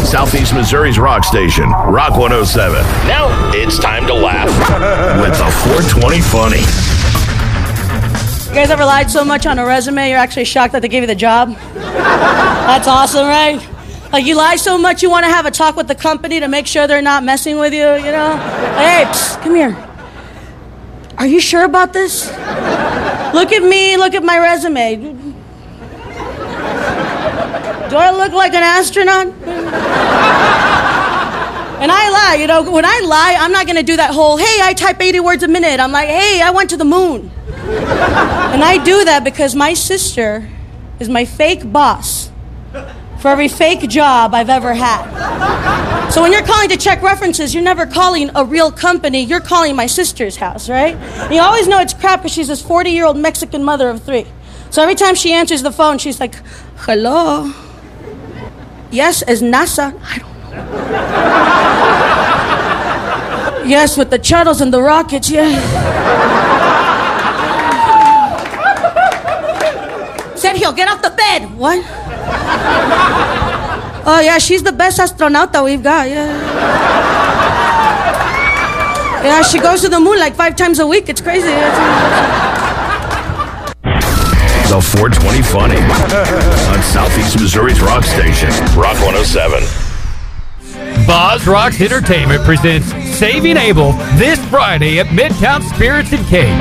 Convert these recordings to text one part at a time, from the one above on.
Southeast Missouri's rock station, Rock 107. Now it's time to laugh with the 420 Funny. You guys ever lied so much on a resume you're actually shocked that they gave you the job? That's awesome, right? Like, you lie so much you want to have a talk with the company to make sure they're not messing with you, you know? Hey, come here. Are you sure about this? Look at me, look at my resume. Do I look like an astronaut? And I lie, you know, when I lie, I'm not gonna do that whole, hey, I type 80 words a minute. I'm like, hey, I went to the moon. And I do that because my sister is my fake boss for every fake job I've ever had. So when you're calling to check references, you're never calling a real company, you're calling my sister's house, right? And you always know it's crap because she's this 40-year-old Mexican mother of 3. So every time she answers the phone, she's like, hello? Yes, is NASA? I don't know. Yes, with the shuttles and the rockets, yeah. Sergio, get off the bed. What? Oh, yeah, she's the best astronaut that we've got, yeah. Yeah, she goes to the moon like 5 times a week. It's crazy. The 420 Funny on Southeast Missouri's rock station, Rock 107. Boz Rocks Entertainment presents Saving Abel this Friday at Midtown Spirits and Cake.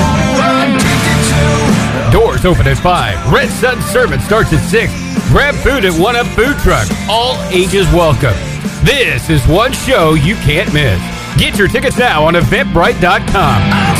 Doors open at 5. Red Sun Sermon starts at 6. Grab food at One Up Food Truck. All ages welcome. This is one show you can't miss. Get your tickets now on Eventbrite.com.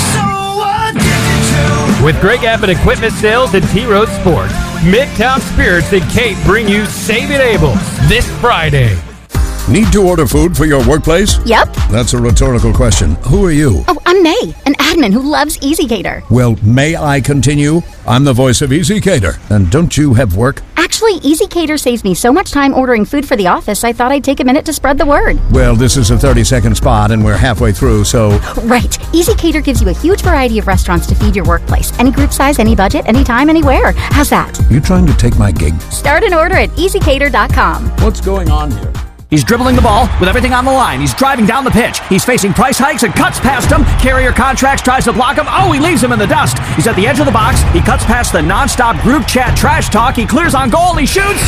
With Greg Abbott Equipment Sales and T-Road Sports, Midtown Spirits and Cape bring you Saving Abel this Friday. Need to order food for your workplace? Yep. That's a rhetorical question. Who are you? Oh, I'm May, an admin who loves EasyCater. Well, may I continue? I'm the voice of EasyCater. And don't you have work? Actually, EasyCater saves me so much time ordering food for the office, I thought I'd take a minute to spread the word. Well, this is a 30-second spot, and we're halfway through, so... Right. EasyCater gives you a huge variety of restaurants to feed your workplace. Any group size, any budget, anytime, anywhere. How's that? You trying to take my gig? Start an order at EasyCater.com. What's going on here? He's dribbling the ball with everything on the line. He's driving down the pitch. He's facing price hikes and cuts past him. Carrier Contracts tries to block him. Oh, he leaves him in the dust. He's at the edge of the box. He cuts past the nonstop group chat trash talk. He clears on goal. He shoots.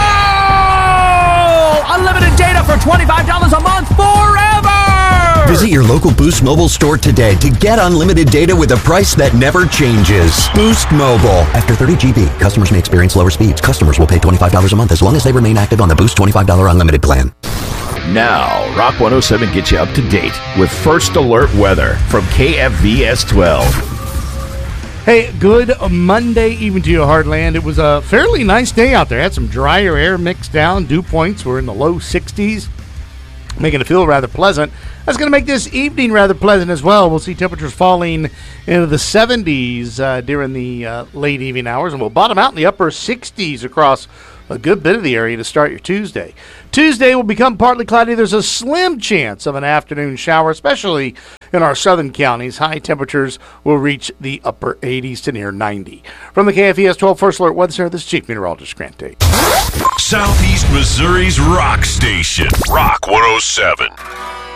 Goal! Unlimited data for $25 a month forever! Visit your local Boost Mobile store today to get unlimited data with a price that never changes. Boost Mobile. After 30 GB, customers may experience lower speeds. Customers will pay $25 a month as long as they remain active on the Boost $25 unlimited plan. Now, Rock 107 gets you up to date with First Alert weather from KFVS 12. Hey, good Monday even to you, Heartland. It was a fairly nice day out there. Had some drier air mixed down. Dew points were in the low 60s, making it feel rather pleasant. That's going to make this evening rather pleasant as well. We'll see temperatures falling into the 70s during the late evening hours, and we'll bottom out in the upper 60s across a good bit of the area to start your Tuesday. Tuesday will become partly cloudy. There's a slim chance of an afternoon shower, especially in our southern counties. High temperatures will reach the upper 80s to near 90. From the KFVS 12 First Alert Weather Center, this is Chief Meteorologist Grant Tate. Southeast Missouri's rock station, Rock 107.